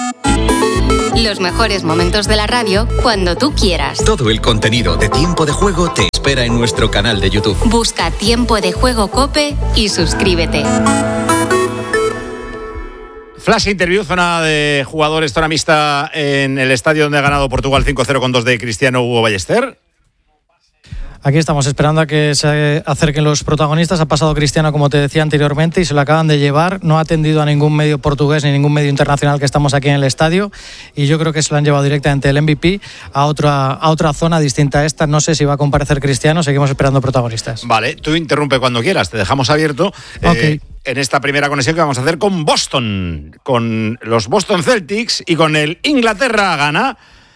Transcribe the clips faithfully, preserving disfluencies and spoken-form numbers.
Los mejores momentos de la radio cuando tú quieras. Todo el contenido de Tiempo de Juego te espera en nuestro canal de YouTube. Busca Tiempo de Juego COPE y suscríbete. Flash interview, zona de jugadores, zona mixta en el estadio donde ha ganado Portugal cinco cero con dos de Cristiano Hugo Ballester. Aquí estamos esperando a que se acerquen los protagonistas. Ha pasado Cristiano, como te decía anteriormente, y se lo acaban de llevar. No ha atendido a ningún medio portugués ni ningún medio internacional que estamos aquí en el estadio. Y yo creo que se lo han llevado directamente el M V P a otra, a otra zona distinta a esta. No sé si va a comparecer Cristiano. Seguimos esperando protagonistas. Vale, tú interrumpe cuando quieras. Te dejamos abierto. Okay. Eh, en esta primera conexión que vamos a hacer con Boston. Con los Boston Celtics y con el Inglaterra-Ghana.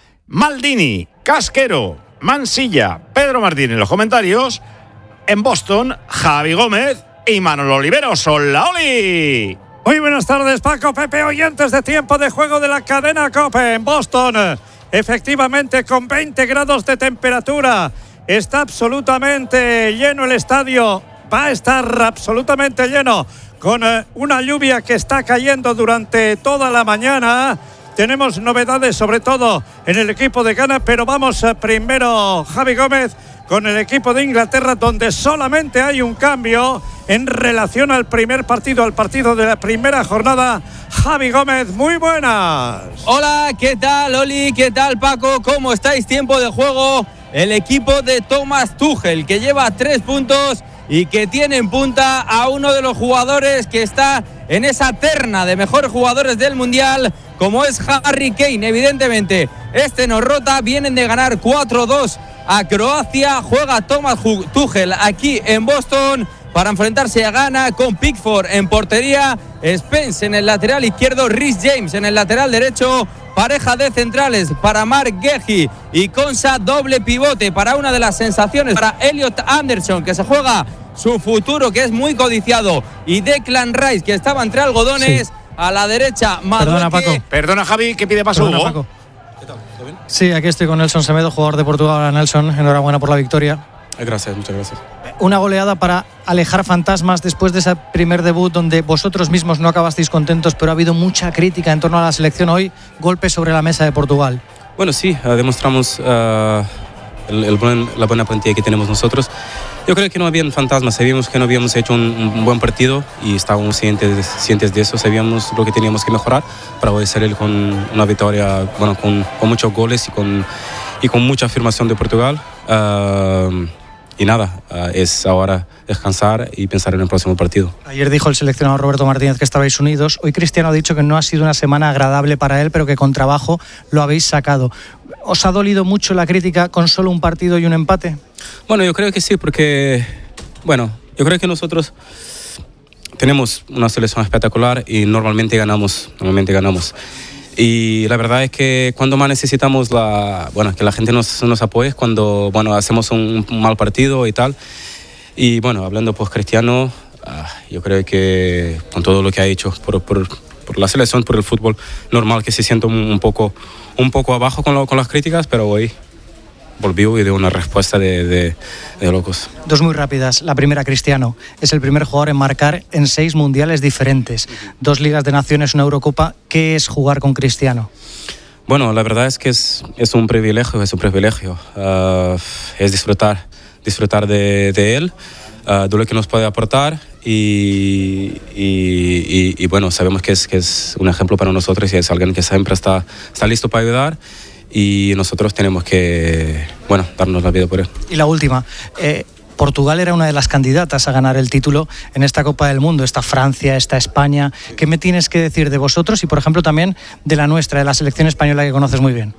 Maldini, Casquero, Mansilla, Pedro Martín en los comentarios. En Boston, Javi Gómez y Manolo Oliveros. ¡Hola, Oli! Muy buenas tardes, Paco, Pepe, oyentes de Tiempo de Juego de la cadena COPE en Boston. Efectivamente, con veinte grados de temperatura. Está absolutamente lleno el estadio. Va a estar absolutamente lleno con eh, una lluvia que está cayendo durante toda la mañana. Tenemos novedades sobre todo en el equipo de Ghana, pero vamos eh, primero, Javi Gómez, con el equipo de Inglaterra, donde solamente hay un cambio en relación al primer partido, al partido de la primera jornada. Javi Gómez, muy buenas. Hola, ¿qué tal, Oli? ¿Qué tal, Paco? ¿Cómo estáis? Tiempo de juego. El equipo de Thomas Tuchel, que lleva tres puntos y que tiene en punta a uno de los jugadores que está en esa terna de mejores jugadores del Mundial, como es Harry Kane. Evidentemente, este nos rota. Vienen de ganar cuatro dos a Croacia. Juega Thomas Tuchel aquí en Boston para enfrentarse a Ghana, con Pickford en portería, Spence en el lateral izquierdo, Reece James en el lateral derecho. Pareja de centrales para Mark Guehi y Konsa, doble pivote para una de las sensaciones, para Elliot Anderson, que se juega su futuro, que es muy codiciado, y Declan Rice, que estaba entre algodones. Sí. A la derecha, Madueque. Perdona, Paco. Perdona, Javi, ¿qué pide paso, Perdona, Hugo? Paco. ¿Qué tal? ¿Todo bien? Sí, aquí estoy con Nelson Semedo, jugador de Portugal. Hola, Nelson, enhorabuena por la victoria. Gracias, muchas gracias. Una goleada para alejar fantasmas después de ese primer debut donde vosotros mismos no acabasteis contentos, pero ha habido mucha crítica en torno a la selección hoy. Golpe sobre la mesa de Portugal. Bueno, sí, uh, demostramos uh, el, el buen, la buena plantilla que tenemos nosotros. Yo creo que no habían fantasmas, sabíamos que no habíamos hecho un, un buen partido y estábamos conscientes, conscientes de eso, sabíamos lo que teníamos que mejorar para poder salir con una victoria, bueno, con, con muchos goles y con, y con mucha afirmación de Portugal. Uh, Y nada, uh, es ahora descansar y pensar en el próximo partido. Ayer dijo el seleccionador Roberto Martínez que estabais unidos. Hoy Cristiano ha dicho que no ha sido una semana agradable para él, pero que con trabajo lo habéis sacado. ¿Os ha dolido mucho la crítica con solo un partido y un empate? Bueno, yo creo que sí, porque bueno, yo creo que nosotros tenemos una selección espectacular y normalmente ganamos, normalmente ganamos. Y la verdad es que cuando más necesitamos la, bueno, que la gente nos, nos apoye, cuando bueno, hacemos un, un mal partido y tal. Y bueno, hablando pues Cristiano, uh, yo creo que con todo lo que ha hecho por, por, por la selección, por el fútbol, normal que se sienta un, un, poco, un poco abajo con, lo, con las críticas, pero hoy volvió y dio una respuesta de, de, de locos. Dos muy rápidas. La primera, Cristiano. Es el primer jugador en marcar en seis mundiales diferentes. Dos Ligas de Naciones, una Eurocopa. ¿Qué es jugar con Cristiano? Bueno, la verdad es que es, es un privilegio, es un privilegio. Uh, es disfrutar, disfrutar de, de él, uh, de lo que nos puede aportar y, y, y, y bueno, sabemos que es, que es un ejemplo para nosotros y es alguien que siempre está, está listo para ayudar. Y nosotros tenemos que, bueno, darnos la vida por él. Y la última, eh, Portugal era una de las candidatas a ganar el título en esta Copa del Mundo. Está Francia, está España. ¿Qué me tienes que decir de vosotros y, por ejemplo, también de la nuestra, de la selección española que conoces muy bien?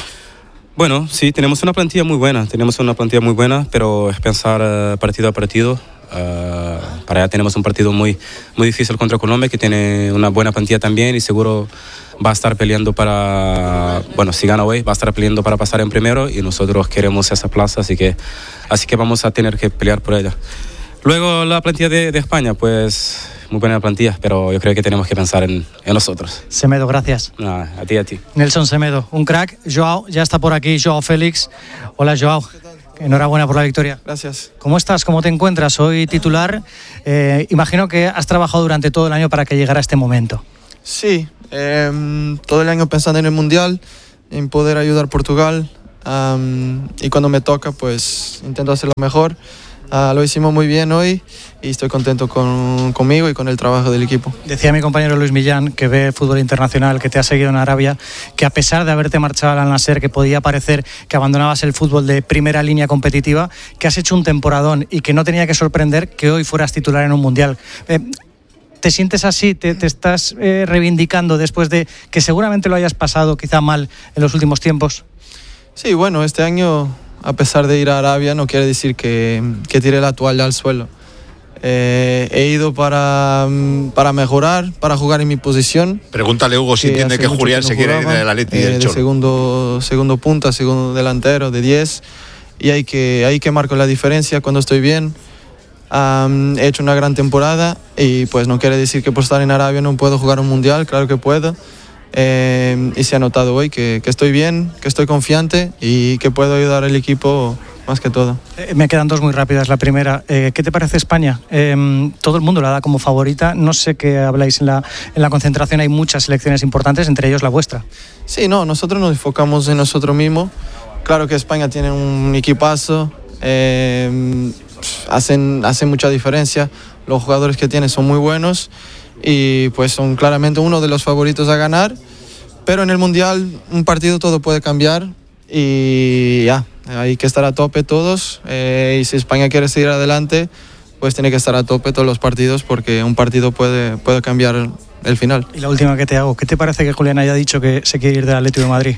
Bueno, sí, tenemos una plantilla muy buena, tenemos una plantilla muy buena, pero es pensar uh, partido a partido. Uh, para allá tenemos un partido muy, muy difícil contra Colombia, que tiene una buena plantilla también y seguro va a estar peleando para, bueno, si gana hoy, va a estar peleando para pasar en primero y nosotros queremos esa plaza, así que, así que vamos a tener que pelear por ella. Luego la plantilla de, de España, pues muy buena plantilla, pero yo creo que tenemos que pensar en, en nosotros. Semedo, gracias. Ah, a ti, a ti. Nelson Semedo, un crack. Joao, ya está por aquí, Joao Félix. Hola, Joao. Enhorabuena por la victoria. Gracias. ¿Cómo estás? ¿Cómo te encuentras? Hoy titular. Eh, imagino que has trabajado durante todo el año para que llegara este momento. Sí, Eh, todo el año pensando en el Mundial, en poder ayudar a Portugal. Um, y cuando me toca, pues intento hacerlo mejor. Uh, lo hicimos muy bien hoy y estoy contento con, conmigo y con el trabajo del equipo. Decía mi compañero Luis Millán, que ve fútbol internacional, que te ha seguido en Arabia, que a pesar de haberte marchado al Al-Nassr, que podía parecer que abandonabas el fútbol de primera línea competitiva, que has hecho un temporadón y que no tenía que sorprender que hoy fueras titular en un Mundial. Eh, ¿Te sientes así? ¿Te, te estás eh, reivindicando después de que seguramente lo hayas pasado quizá mal en los últimos tiempos? Sí, bueno, este año, a pesar de ir a Arabia, no quiere decir que, que tire la toalla al suelo. Eh, he ido para, para mejorar, para jugar en mi posición. Pregúntale, Hugo, si entiende que Julián que no se quiere ir del Atleti eh, del de segundo, segundo punta, segundo delantero, de diez. Y hay que, hay que marcar la diferencia cuando estoy bien. Um, he hecho una gran temporada y pues no quiere decir que por estar en Arabia no puedo jugar un Mundial, claro que puedo. Eh, y se ha notado hoy que, que estoy bien, que estoy confiante y que puedo ayudar al equipo más que todo. Eh, me quedan dos muy rápidas. La primera, eh, ¿qué te parece España? Eh, todo el mundo la da como favorita. No sé qué habláis en la, en la concentración. Hay muchas selecciones importantes, entre ellos la vuestra. Sí, no, nosotros nos enfocamos en nosotros mismos. Claro que España tiene un equipazo, eh, hacen, hacen mucha diferencia. Los jugadores que tienen son muy buenos y pues son claramente uno de los favoritos a ganar, pero en el Mundial un partido todo puede cambiar y ya, hay que estar a tope todos, eh, y si España quiere seguir adelante pues tiene que estar a tope todos los partidos porque un partido puede, puede cambiar el final. Y la última que te hago, ¿qué te parece que Julián haya dicho que se quiere ir del Atlético de Madrid?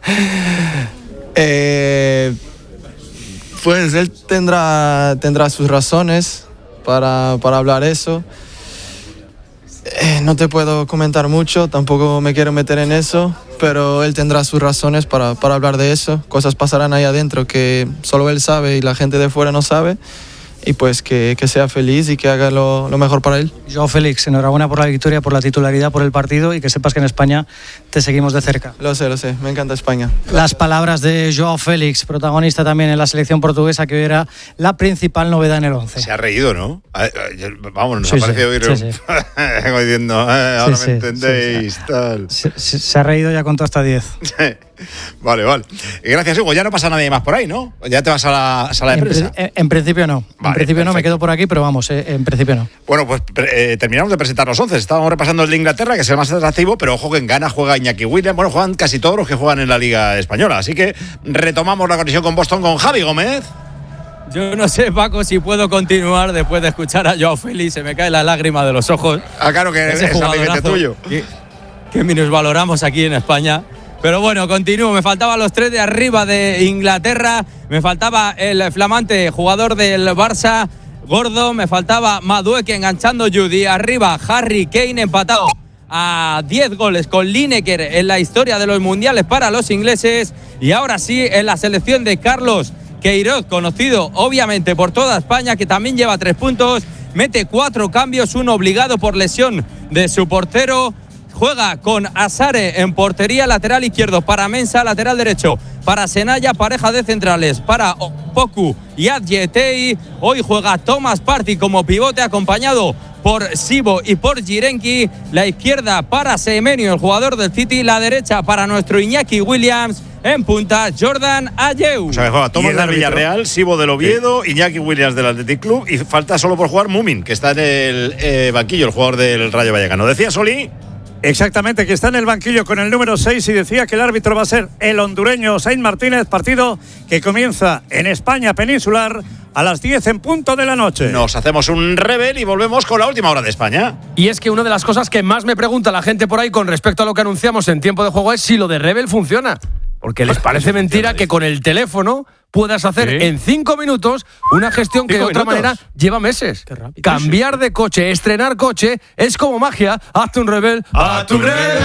eh, pues él tendrá, tendrá sus razones para, para hablar eso. Eh, no te puedo comentar mucho, tampoco me quiero meter en eso, pero él tendrá sus razones para, para hablar de eso. Cosas pasarán ahí adentro que solo él sabe y la gente de fuera no sabe. Y pues que, que sea feliz y que haga lo, lo mejor para él. Joao Félix, enhorabuena por la victoria, por la titularidad, por el partido y que sepas que en España te seguimos de cerca. Lo sé, lo sé, me encanta España. Las palabras de Joao Félix, protagonista también en la selección portuguesa, que hoy era la principal novedad en el once. Se ha reído, ¿no? Vamos, nos sí, ha parecido sí, oír sí, sí. diciendo, eh, ahora sí, me sí, entendéis, sí, sí. tal. Se, se, se ha reído y ha contado hasta diez. Vale, vale. Gracias, Hugo. Ya no pasa nadie más por ahí, ¿no? Ya te vas a la sala de en, prensa. En, en principio no. Vale, en principio perfecto. no, me quedo por aquí, pero vamos, eh, en principio no. Bueno, pues eh, terminamos de presentar los once. Estábamos repasando el de Inglaterra, que es el más atractivo, pero ojo que en Ghana juega Iñaki Williams. Bueno, juegan casi todos los que juegan en la Liga Española. Así que retomamos la conexión con Boston con Javi Gómez. Yo no sé, Paco, si puedo continuar después de escuchar a Joao Félix. Se me cae la lágrima de los ojos. Ah, claro que Ese es amiguete tuyo. Que, que minusvaloramos aquí en España. Pero bueno, continúo. Me faltaban los tres de arriba de Inglaterra. Me faltaba el flamante jugador del Barça, Gordo. Me faltaba Madueke enganchando Judy. Arriba, Harry Kane empatado a diez goles con Lineker en la historia de los mundiales para los ingleses. Y ahora sí, en la selección de Carlos Queiroz, conocido obviamente por toda España, que también lleva tres puntos. Mete cuatro cambios, uno obligado por lesión de su portero. Juega con Asare en portería, lateral izquierdo para Mensa, lateral derecho para Senaya, pareja de centrales para Poku y Adjetei. Hoy juega Thomas Partey como pivote acompañado por Sibo y por Jirenki. La izquierda para Semenyo, el jugador del City. La derecha para nuestro Iñaki Williams. En punta, Jordan Ayew. O sea, que juega Thomas del Villarreal, Sibo del Oviedo, sí. Iñaki Williams del Athletic Club y falta solo por jugar Mumin, que está en el eh, banquillo, el jugador del Rayo Vallecano. ¿Decía Soli? Exactamente, que está en el banquillo con el número seis y decía que el árbitro va a ser el hondureño Saint Martínez, partido que comienza en España peninsular a las diez en punto de la noche. Nos hacemos un rebel y volvemos con la última hora de España. Y es que una de las cosas que más me pregunta la gente por ahí con respecto a lo que anunciamos en tiempo de juego es si lo de rebel funciona. Porque les parece mentira que con el teléfono puedas hacer ¿sí? en cinco minutos una gestión que de otra minutos? manera lleva meses. Cambiar de coche, estrenar coche, es como magia. Hazte un rebel, hazte un rebel.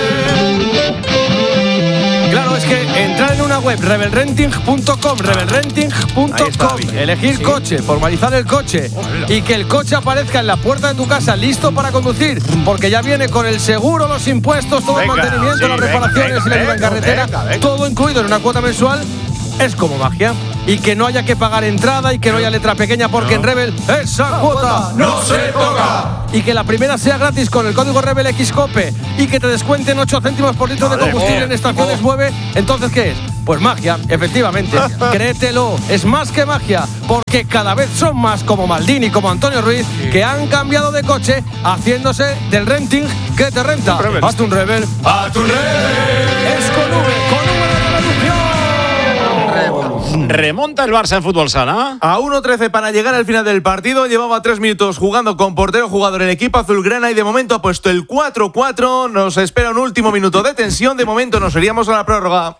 Claro, es que entrar en una web, rebel renting punto com, rebel renting punto com, elegir ¿sí? coche, formalizar el coche y que el coche aparezca en la puerta de tu casa listo para conducir, porque ya viene con el seguro, los impuestos, todo venga, el mantenimiento, sí, las reparaciones venga, venga, y la vida en carretera, venga, venga. Todo incluido en una cuota mensual. Es como magia. y que no haya que pagar entrada y que no haya letra pequeña porque en Rebel esa cuota no se toca. Y que la primera sea gratis con el código Rebel X Cope y que te descuenten ocho céntimos por litro de combustible en estaciones nueve. Entonces, ¿qué es? Pues magia, efectivamente. Créetelo, es más que magia, porque cada vez son más como Maldini, como Antonio Ruiz, que han cambiado de coche haciéndose del renting que te renta. Hazte un Rebel. Hazte un Rebel. Es con V, con V de revolución. Remonta el Barça en fútbol sala. A uno trece para llegar al final del partido. Llevaba tres minutos jugando con portero jugador el equipo azulgrana y de momento ha puesto el cuatro cuatro. Nos espera un último minuto de tensión. De momento nos iríamos a la prórroga.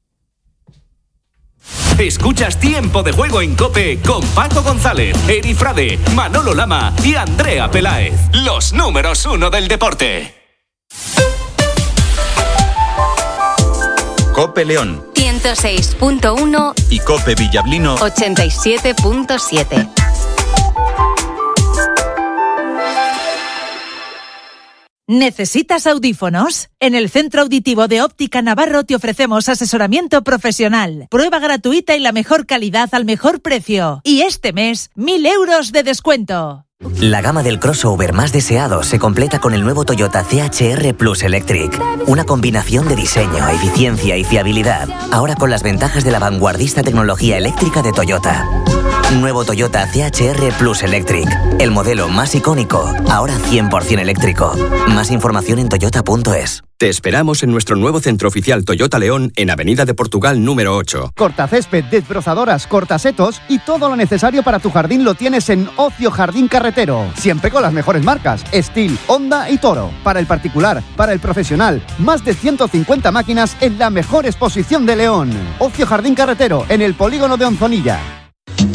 Escuchas Tiempo de Juego en COPE con Paco González, Eri Frade, Manolo Lama y Andrea Peláez. Los números uno del deporte. COPE León ciento seis punto uno y COPE Villablino ochenta y siete punto siete. ¿Necesitas audífonos? En el Centro Auditivo de Óptica Navarro te ofrecemos asesoramiento profesional, prueba gratuita y la mejor calidad al mejor precio. Y este mes, mil euros de descuento. La gama del crossover más deseado se completa con el nuevo Toyota C H R Plus Electric. Una combinación de diseño, eficiencia y fiabilidad. Ahora con las ventajas de la vanguardista tecnología eléctrica de Toyota. Nuevo Toyota C H R Plus Electric. El modelo más icónico, ahora cien por ciento eléctrico. Más información en toyota punto es. Te esperamos en nuestro nuevo centro oficial Toyota León en Avenida de Portugal número ocho. Cortacésped, desbrozadoras, cortasetos y todo lo necesario para tu jardín lo tienes en Ocio Jardín Carretero. Siempre con las mejores marcas, Steel, Honda y Toro. Para el particular, para el profesional, más de ciento cincuenta máquinas en la mejor exposición de León. Ocio Jardín Carretero, en el polígono de Onzonilla.